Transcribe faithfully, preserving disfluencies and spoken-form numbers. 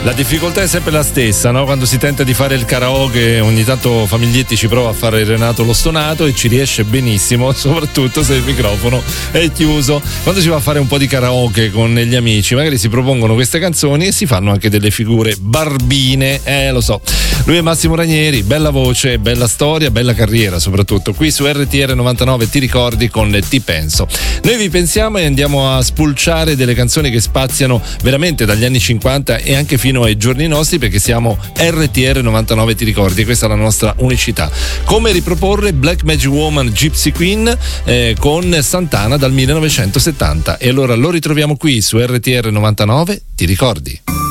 La difficoltà è sempre la stessa, no? Quando si tenta di fare il karaoke, ogni tanto Famiglietti ci prova a fare Renato lo stonato e ci riesce benissimo, soprattutto se il microfono è chiuso. Quando si va a fare un po' di karaoke con gli amici, magari si propongono queste canzoni e si fanno anche delle figure barbine, eh lo so. Lui è Massimo Ranieri, bella voce, bella storia, bella carriera soprattutto. Qui su R T R novantanove ti ricordi con Ti penso. Noi vi pensiamo e andiamo a spulciare delle canzoni che spaziano veramente dagli anni cinquanta e anche fino ai giorni nostri, perché siamo R T R novantanove ti ricordi, questa è la nostra unicità. Come riproporre Black Magic Woman Gypsy Queen eh, con Santana dal millenovecentosettanta, e allora lo ritroviamo qui su R T R novantanove ti ricordi.